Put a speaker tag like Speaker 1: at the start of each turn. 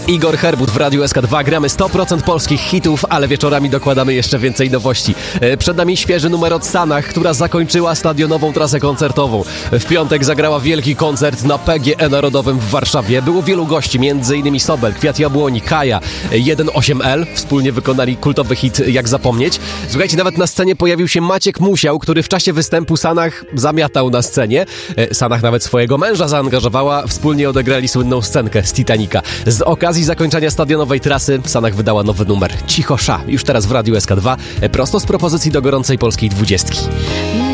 Speaker 1: Igor Herbut w Radiu SK2. Gramy 100% polskich hitów, ale wieczorami dokładamy jeszcze więcej nowości. Przed nami świeży numer od Sanach, która zakończyła stadionową trasę koncertową. W piątek zagrała wielki koncert na PGE Narodowym w Warszawie. Było wielu gości, m.in. Sobel, Kwiat Jabłoni, Kaja, 1.8L. Wspólnie wykonali kultowy hit Jak zapomnieć. Słuchajcie, nawet na scenie pojawił się Maciek Musiał, który w czasie występu Sanach zamiatał na scenie. Sanach nawet swojego męża zaangażowała. Wspólnie odegrali słynną scenkę z Titanica. Z okazji zakończenia stadionowej trasy Sanach wydała nowy numer Cicho Sza. Już teraz w Radiu SK2, prosto z propozycji do gorącej polskiej 20.